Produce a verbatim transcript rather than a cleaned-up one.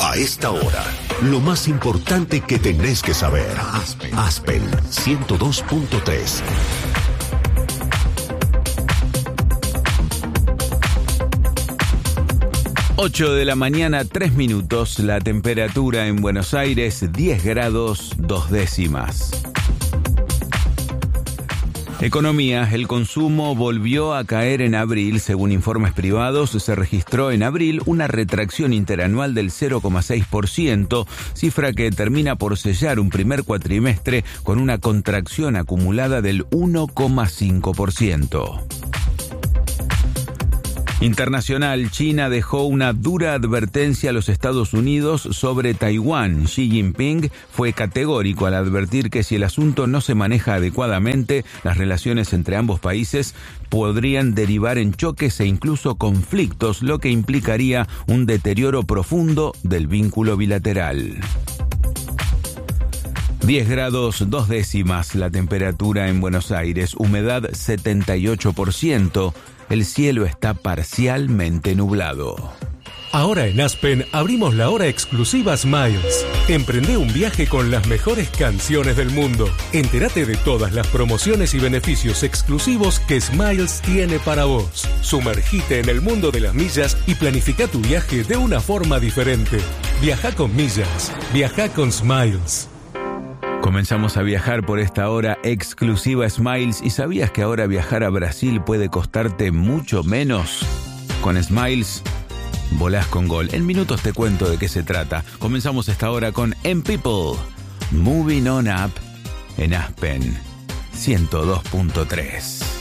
A esta hora, lo más importante que tenés que saber. Aspen, Aspen ciento dos punto tres. ocho de la mañana, tres minutos. La temperatura en Buenos Aires, diez grados, dos décimas. Economía. El consumo volvió a caer en abril. Según informes privados, se registró en abril una retracción interanual del cero coma seis por ciento, cifra que termina por sellar un primer cuatrimestre con una contracción acumulada del uno coma cinco por ciento. Internacional. China dejó una dura advertencia a los Estados Unidos sobre Taiwán. Xi Jinping fue categórico al advertir que si el asunto no se maneja adecuadamente, las relaciones entre ambos países podrían derivar en choques e incluso conflictos, lo que implicaría un deterioro profundo del vínculo bilateral. diez grados, dos décimas la temperatura en Buenos Aires, humedad setenta y ocho por ciento. El cielo está parcialmente nublado. Ahora en Aspen abrimos la hora exclusiva Smiles. Emprende un viaje con las mejores canciones del mundo. Entérate de todas las promociones y beneficios exclusivos que Smiles tiene para vos. Sumergite en el mundo de las millas y planifica tu viaje de una forma diferente. Viaja con millas. Viaja con Smiles. Comenzamos a viajar por esta hora exclusiva Smiles. ¿Y sabías que ahora viajar a Brasil puede costarte mucho menos? Con Smiles, volás con gol. En minutos te cuento de qué se trata. Comenzamos esta hora con M People, Moving On Up, en Aspen ciento dos punto tres.